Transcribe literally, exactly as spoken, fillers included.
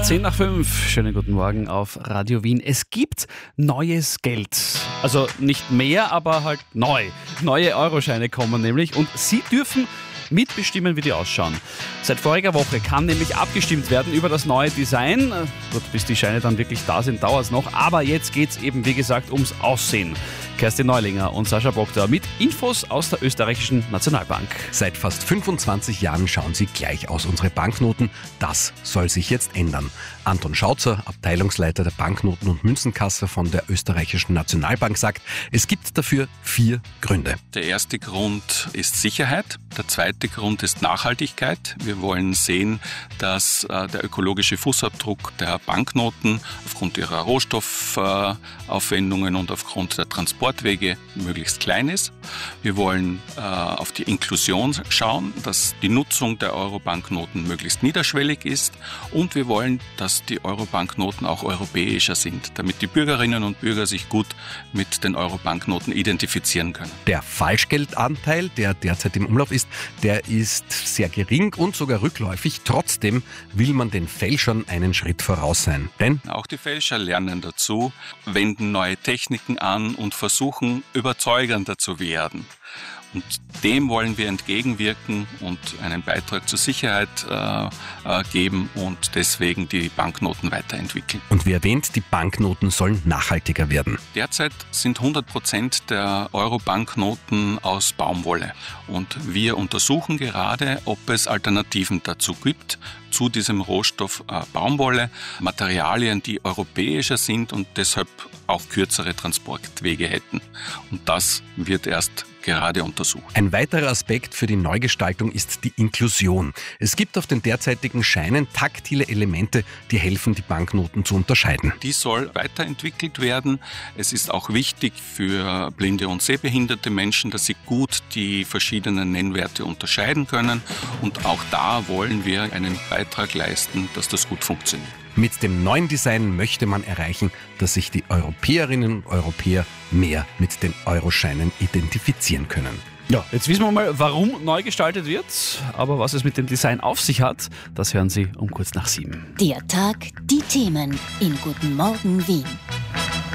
Zehn nach fünf, schönen guten Morgen auf Radio Wien. Es gibt neues Geld. Also nicht mehr, aber halt neu. Neue Euroscheine kommen nämlich und Sie dürfen mitbestimmen, wie die ausschauen. Seit voriger Woche kann nämlich abgestimmt werden über das neue Design. Gut, bis die Scheine dann wirklich da sind, dauert es noch. Aber jetzt geht es eben, wie gesagt, ums Aussehen. Kerstin Neulinger und Sascha Bogda mit Infos aus der österreichischen Nationalbank. Seit fast fünfundzwanzig Jahren schauen sie gleich aus, unsere Banknoten. Das soll sich jetzt ändern. Anton Schautzer, Abteilungsleiter der Banknoten- und Münzenkasse von der österreichischen Nationalbank, sagt, es gibt dafür vier Gründe. Der erste Grund ist Sicherheit. Der zweite Grund ist Nachhaltigkeit. Wir wollen sehen, dass äh, der ökologische Fußabdruck der Banknoten aufgrund ihrer Rohstoffaufwendungen äh, und aufgrund der Transportwege möglichst klein ist. Wir wollen äh, auf die Inklusion schauen, dass die Nutzung der Euro-Banknoten möglichst niederschwellig ist. Und wir wollen, dass die Euro-Banknoten auch europäischer sind, damit die Bürgerinnen und Bürger sich gut mit den Euro-Banknoten identifizieren können. Der Falschgeldanteil, der derzeit im Umlauf ist, der ist sehr gering und sogar rückläufig. Trotzdem will man den Fälschern einen Schritt voraus sein. Denn auch die Fälscher lernen dazu, wenden neue Techniken an und versuchen, überzeugender zu werden. Und dem wollen wir entgegenwirken und einen Beitrag zur Sicherheit äh, äh, geben und deswegen die Banknoten weiterentwickeln. Und wie erwähnt, die Banknoten sollen nachhaltiger werden. Derzeit sind hundert Prozent der Euro-Banknoten aus Baumwolle. Und wir untersuchen gerade, ob es Alternativen dazu gibt, zu diesem Rohstoff äh, Baumwolle, Materialien, die europäischer sind und deshalb auch kürzere Transportwege hätten. Und das wird erst gerade untersucht. Ein weiterer Aspekt für die Neugestaltung ist die Inklusion. Es gibt auf den derzeitigen Scheinen taktile Elemente, die helfen, die Banknoten zu unterscheiden. Die soll weiterentwickelt werden. Es ist auch wichtig für blinde und sehbehinderte Menschen, dass sie gut die verschiedenen Nennwerte unterscheiden können. Und auch da wollen wir einen Beitrag leisten, dass das gut funktioniert. Mit dem neuen Design möchte man erreichen, dass sich die Europäerinnen und Europäer mehr mit den Euroscheinen identifizieren können. Ja, jetzt wissen wir mal, warum neu gestaltet wird. Aber was es mit dem Design auf sich hat, das hören Sie um kurz nach sieben. Der Tag, die Themen in Guten Morgen Wien.